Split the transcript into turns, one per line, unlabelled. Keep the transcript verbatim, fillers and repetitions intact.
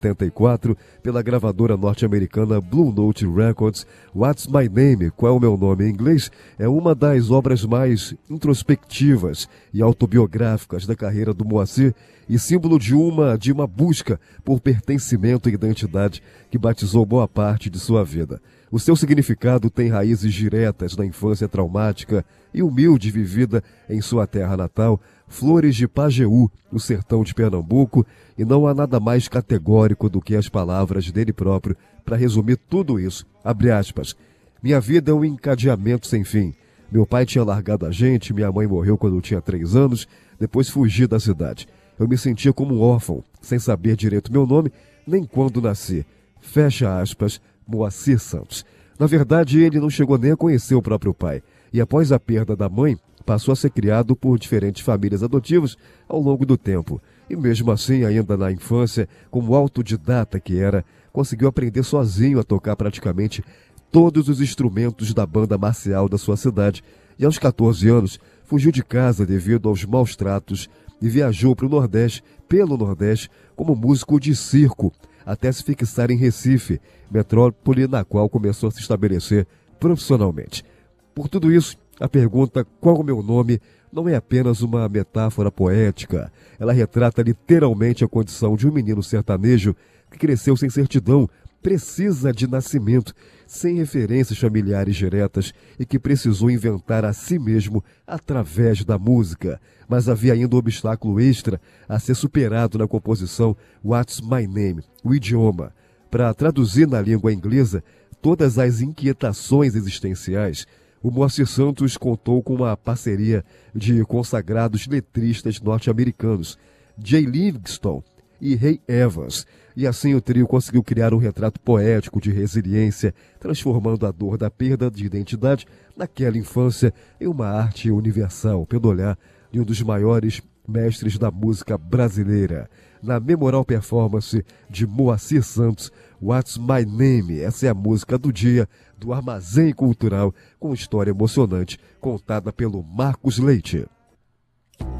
setenta e quatro, pela gravadora norte-americana Blue Note Records, What's My Name? Qual é o meu nome em inglês? É uma das obras mais introspectivas e autobiográficas da carreira do Moacir e símbolo de uma, de uma busca por pertencimento e identidade que batizou boa parte de sua vida. O seu significado tem raízes diretas na infância traumática e humilde vivida em sua terra natal, Flores de Pajeú, no sertão de Pernambuco, e não há nada mais categórico do que as palavras dele próprio para resumir tudo isso. Abre aspas. Minha vida é um encadeamento sem fim. Meu pai tinha largado a gente, minha mãe morreu quando eu tinha três anos, depois fugi da cidade. Eu me sentia como um órfão, sem saber direito meu nome, nem quando nasci. Fecha aspas, Moacir Santos. Na verdade, ele não chegou nem a conhecer o próprio pai. E após a perda da mãe, passou a ser criado por diferentes famílias adotivas ao longo do tempo. E mesmo assim, ainda na infância, como autodidata que era, conseguiu aprender sozinho a tocar praticamente todos os instrumentos da banda marcial da sua cidade. E aos catorze anos, fugiu de casa devido aos maus tratos e viajou para o Nordeste, pelo Nordeste, como músico de circo, até se fixar em Recife, metrópole na qual começou a se estabelecer profissionalmente. Por tudo isso, a pergunta qual o meu nome não é apenas uma metáfora poética. Ela retrata literalmente a condição de um menino sertanejo que cresceu sem certidão, precisa de nascimento, sem referências familiares diretas e que precisou inventar a si mesmo através da música. Mas havia ainda um obstáculo extra a ser superado na composição What's My Name? O idioma. Para traduzir na língua inglesa todas as inquietações existenciais, o Moacir Santos contou com uma parceria de consagrados letristas norte-americanos, Jay Livingston e Ray Evans, e assim o trio conseguiu criar um retrato poético de resiliência, transformando a dor da perda de identidade naquela infância em uma arte universal, pelo olhar de um dos maiores mestres da música brasileira. Na memorável performance de Moacir Santos, What's My Name? Essa é a música do dia do Armazém Cultural, com história emocionante contada pelo Marcos Leite.